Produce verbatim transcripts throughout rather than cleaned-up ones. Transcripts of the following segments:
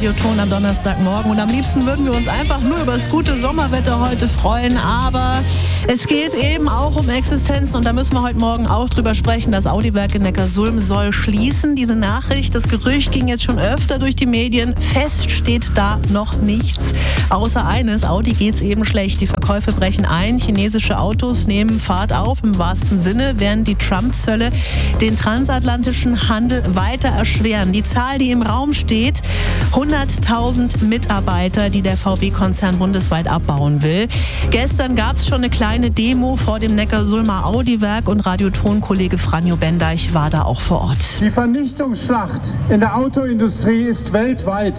Radioton am Donnerstagmorgen. Und am liebsten würden wir uns einfach nur über das gute Sommerwetter heute freuen. Aber es geht eben auch um Existenzen. Und da müssen wir heute Morgen auch drüber sprechen. Das Audi-Werk in Neckarsulm soll schließen. Diese Nachricht, das Gerücht ging jetzt schon öfter durch die Medien. Fest steht da noch nichts. Außer eines, Audi geht's eben schlecht. Die Verkäufe brechen ein. Chinesische Autos nehmen Fahrt auf im wahrsten Sinne, während die Trump-Zölle den transatlantischen Handel weiter erschweren. Die Zahl, die im Raum steht, hunderttausend Mitarbeiter, die der V W-Konzern bundesweit abbauen will. Gestern gab es schon eine kleine Demo vor dem Neckarsulmer Audi-Werk und Radioton-Kollege Franjo Bendeich war da auch vor Ort. Die Vernichtungsschlacht in der Autoindustrie ist weltweit.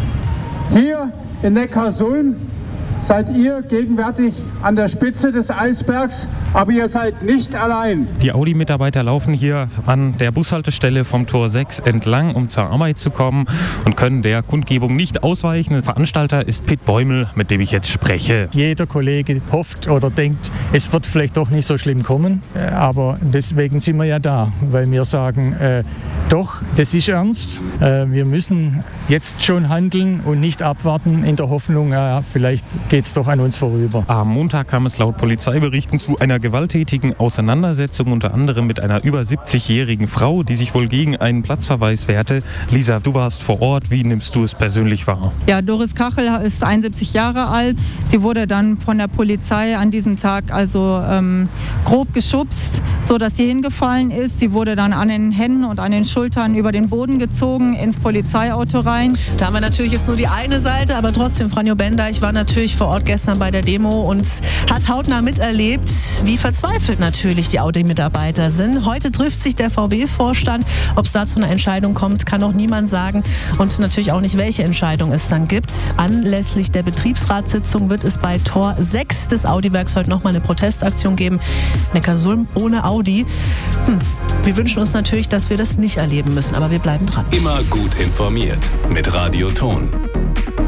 Hier in Neckarsulm seid ihr gegenwärtig an der Spitze des Eisbergs, aber ihr seid nicht allein. Die Audi-Mitarbeiter laufen hier an der Bushaltestelle vom Tor sechs entlang, um zur Arbeit zu kommen und können der Kundgebung nicht ausweichen. Der Veranstalter ist Pitt Bäumel, mit dem ich jetzt spreche. Jeder Kollege hofft oder denkt, es wird vielleicht doch nicht so schlimm kommen, aber deswegen sind wir ja da, weil wir sagen, äh, doch, das ist ernst. Äh, wir müssen jetzt schon handeln und nicht abwarten in der Hoffnung, ja, vielleicht geht es doch an uns vorüber. Am Montag kam es laut Polizeiberichten zu einer gewalttätigen Auseinandersetzung, unter anderem mit einer über siebzigjährigen Frau, die sich wohl gegen einen Platzverweis wehrte. Lisa, du warst vor Ort. Wie nimmst du es persönlich wahr? Ja, Doris Kachel ist einundsiebzig Jahre alt. Sie wurde dann von der Polizei an diesem Tag also ähm, grob geschubst, sodass sie hingefallen ist. Sie wurde dann an den Händen und an den Schultern über den Boden gezogen, ins Polizeiauto rein. Da haben wir natürlich jetzt nur die eine Seite, aber trotzdem, Franjo Bendeich war natürlich vor Ort gestern bei der Demo und hat hautnah miterlebt, wie verzweifelt natürlich die Audi-Mitarbeiter sind. Heute trifft sich der V W-Vorstand. Ob es da zu einer Entscheidung kommt, kann noch niemand sagen. Und natürlich auch nicht, welche Entscheidung es dann gibt. Anlässlich der Betriebsratssitzung wird es bei Tor sechs des Audi-Werks heute nochmal eine Protestaktion geben. Neckarsulm ohne Audi. Hm. Wir wünschen uns natürlich, dass wir das nicht erleben müssen, aber wir bleiben dran. Immer gut informiert mit Radioton.